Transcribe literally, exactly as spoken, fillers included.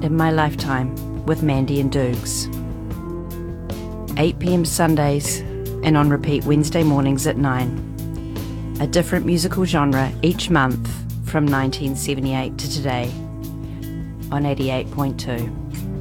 In My Lifetime with Mandy and Dukes. eight p.m. Sundays and on repeat Wednesday mornings at nine. A different musical genre each month from nineteen seventy-eight to today on eighty-eight point two.